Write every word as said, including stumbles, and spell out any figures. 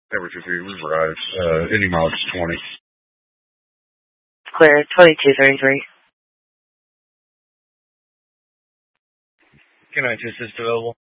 Temperature three, we've arrived. Uh, any mileage twenty. Clear, twenty-two thirty-three. Can I assist available?